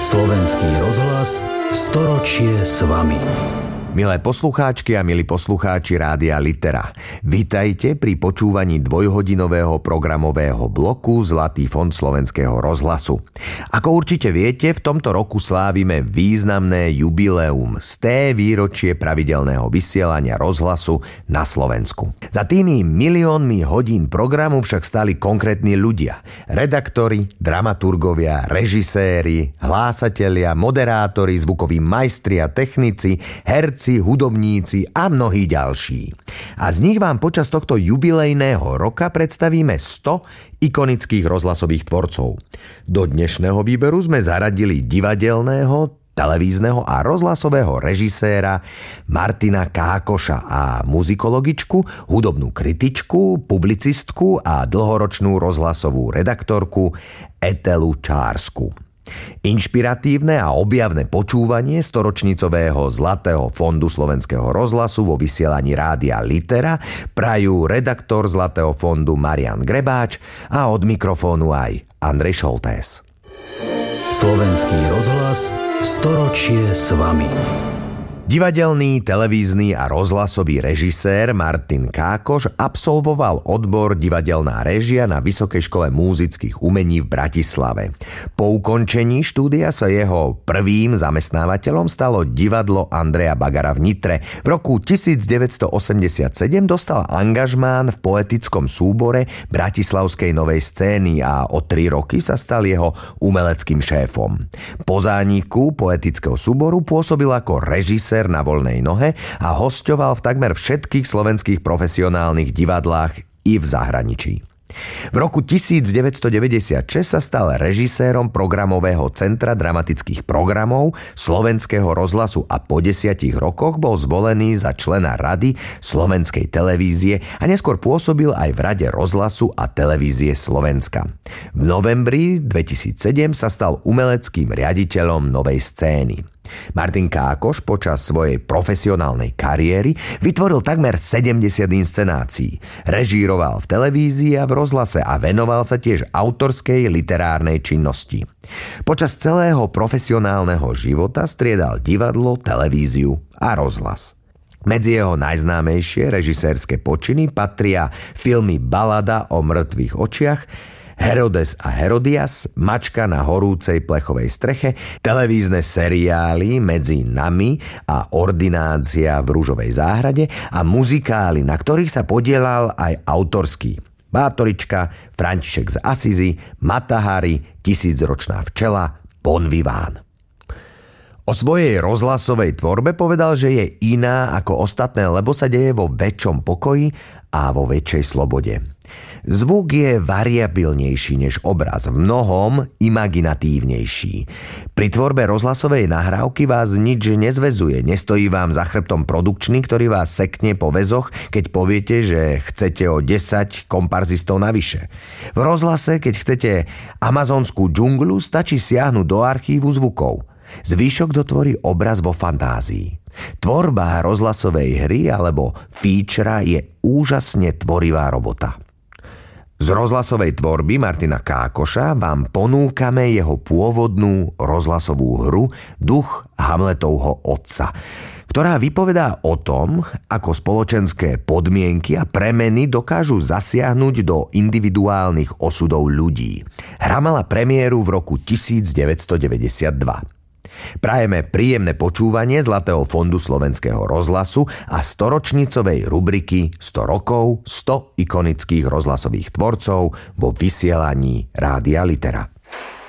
Slovenský rozhlas, storočie s vami. Milé poslucháčky a milí poslucháči Rádia Litera, vitajte pri počúvaní dvojhodinového programového bloku Zlatý fond Slovenského rozhlasu. Ako určite viete, v tomto roku slávime významné jubileum, 100. výročie pravidelného vysielania rozhlasu na Slovensku. Za tými miliónmi hodín programu však stali konkrétni ľudia. Redaktori, dramaturgovia, režiséri, hlásatelia, moderátori, zvukoví majstri a technici, herci, hudobníci a mnohí ďalší. A z nich vám počas tohto jubilejného roka predstavíme 100 ikonických rozhlasových tvorcov. Do dnešného výberu sme zaradili divadelného, televízneho a rozhlasového režiséra Martina Kákoša a muzikologičku, hudobnú kritičku, publicistku a dlhoročnú rozhlasovú redaktorku Etelu Čársku. Inšpiratívne a objavné počúvanie storočnicového Zlatého fondu Slovenského rozhlasu vo vysielaní Rádia Litera prajú redaktor Zlatého fondu Marian Grebáč a od mikrofónu aj Andrej Šoltés. Slovenský rozhlas, storočie s vami. Divadelný, televízny a rozhlasový režisér Martin Kákoš absolvoval odbor divadelná réžia na Vysokej škole múzických umení v Bratislave. Po ukončení štúdia sa jeho prvým zamestnávateľom stalo divadlo Andreja Bagara v Nitre. V roku 1987 dostal angažmán v poetickom súbore Bratislavskej novej scény a o 3 roky sa stal jeho umeleckým šéfom. Po zániku poetického súboru pôsobil ako režisér na voľnej nohe a hosťoval v takmer všetkých slovenských profesionálnych divadlách i v zahraničí. V roku 1996 sa stal režisérom programového centra dramatických programov Slovenského rozhlasu a po 10 rokoch bol zvolený za člena Rady Slovenskej televízie a neskôr pôsobil aj v Rade rozhlasu a televízie Slovenska. V novembri 2007 sa stal umeleckým riaditeľom Novej scény. Martin Kákoš počas svojej profesionálnej kariéry vytvoril takmer 70 inscenácií. Režíroval v televízii a v rozhlase a venoval sa tiež autorskej literárnej činnosti. Počas celého profesionálneho života striedal divadlo, televíziu a rozhlas. Medzi jeho najznámejšie režisérske počiny patria filmy Balada o mŕtvych očiach, Herodes a Herodias, Mačka na horúcej plechovej streche, televízne seriály Medzi nami a Ordinácia v Ružovej záhrade a muzikály, na ktorých sa podielal aj autorský. Bátorička, František z Asizi, Mata Hari, Tisícročná včela, Bon vivant. O svojej rozhlasovej tvorbe povedal, že je iná ako ostatné, lebo sa deje vo väčšom pokoji a vo väčšej slobode. Zvuk je variabilnejší než obraz, v mnohom imaginatívnejší. Pri tvorbe rozhlasovej nahrávky vás nič nezväzuje, nestojí vám za chrbtom produkčný, ktorý vás sekne po väzoch, keď poviete, že chcete o 10 komparzistov navyše. V rozhlase, keď chcete amazonskú džunglu, stačí siahnuť do archívu zvukov. Zvyšok dotvorí obraz vo fantázii. Tvorba rozhlasovej hry alebo featura je úžasne tvorivá robota. Z rozhlasovej tvorby Martina Kákoša vám ponúkame jeho pôvodnú rozhlasovú hru Duch Hamletovho otca, ktorá vypovedá o tom, ako spoločenské podmienky a premeny dokážu zasiahnuť do individuálnych osudov ľudí. Hra mala premiéru v roku 1992. Prajeme príjemné počúvanie Zlatého fondu Slovenského rozhlasu a storočnicovej rubriky 100 rokov, 100 ikonických rozhlasových tvorcov vo vysielaní Rádia Litera.